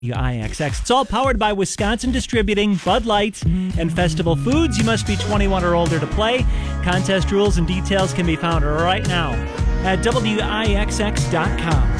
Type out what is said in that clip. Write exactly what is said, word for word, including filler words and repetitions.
W I X X. It's all powered by Wisconsin Distributing, Bud Light, and Festival Foods. You must be twenty-one or older to play. Contest rules and details can be found right now at W I X X dot com.